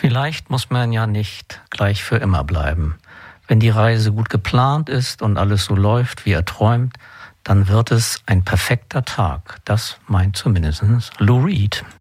Vielleicht muss man ja nicht gleich für immer bleiben. Wenn die Reise gut geplant ist und alles so läuft, wie er träumt, dann wird es ein perfekter Tag. Das meint zumindest Lou Reed.